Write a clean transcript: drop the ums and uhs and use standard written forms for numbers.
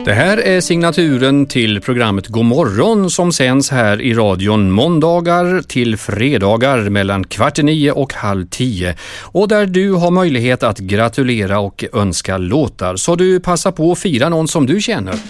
Det här är signaturen till programmet God morgon som sänds här i radion måndagar till fredagar mellan 8:45 och 9:30 och där du har möjlighet att gratulera och önska låtar. Så du passar på att fira någon som du känner.